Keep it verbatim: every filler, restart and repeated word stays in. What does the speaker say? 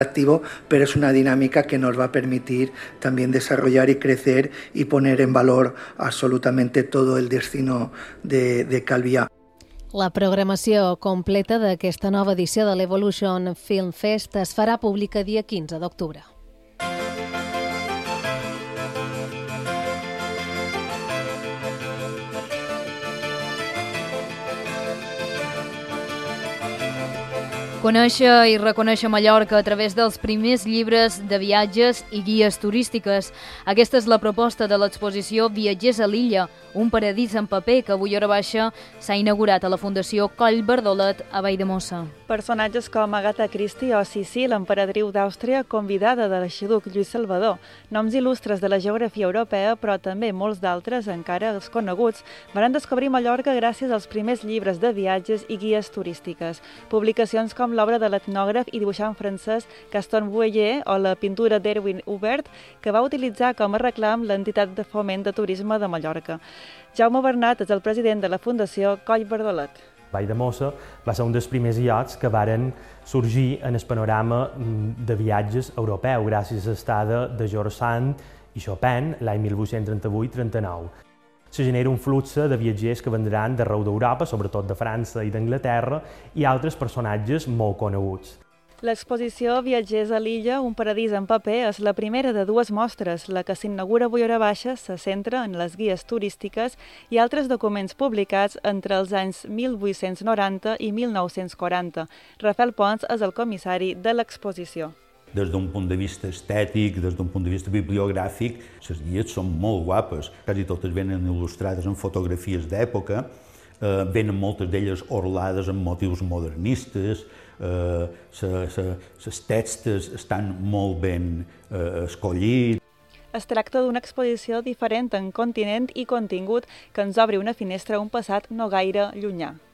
activo, pero es una dinámica que nos va a permitir también desarrollar y crecer y poner en valor absolutamente todo el destino de, de Calvià. La programació completa d'aquesta nova edició de l'Evolution Film Fest es farà pública dia quinze d'octubre. Conèixer i reconèixer Mallorca a través dels primers llibres de viatges i guies turístiques. Aquesta és la proposta de l'exposició Viatgers a l'Illa, un paradís en paper que avui hora baixa s'ha inaugurat a la Fundació Coll Bardolet a Valldemossa. Personatges com Agatha Christie o Sissi, l'emperadriu d'Àustria, convidada de l'arxiduc Lluís Salvador, noms il·lustres de la geografia europea, però també molts d'altres, encara els coneguts, van descobrir Mallorca gràcies als primers llibres de viatges i guies turístiques. Publicacions com l'obra de l'etnògraf i dibuixant francès Gaston Bouillet o la pintura d'Erwin Hubert, que va utilitzar com a reclam l'entitat de foment de turisme de Mallorca. Jaume Bernat és el president de la Fundació Coll Bardolet. Valldemossa va ser un dels primers llocs que varen sorgir en el panorama de viatges europeu gràcies a l'estada de George Sand i Chopin l'any mil vuit-cents trenta-vuit trenta-nou. Se genera un flux de viatgers que vendran d'arreu d'Europa, sobretot de França i d'Anglaterra, i altres personatges molt coneguts. L'exposició Viatgers a l'Illa, un paradís en paper, és la primera de dues mostres. La que s'inaugura avui hora baixa se centra en les guies turístiques i altres documents publicats entre els anys mil vuit-cents noranta i mil nou-cents quaranta. Rafael Pons és el comissari de l'exposició. Des d'un punt de vista estètic, des d'un punt de vista bibliogràfic, les guies són molt guapes. Quasi totes venen il·lustrades en fotografies d'època, eh, venen moltes d'elles orlades amb motius modernistes, les textes estan molt ben eh, escollits. Es tracta d'una exposició diferent en continent i contingut que ens obri una finestra a un passat no gaire llunyà.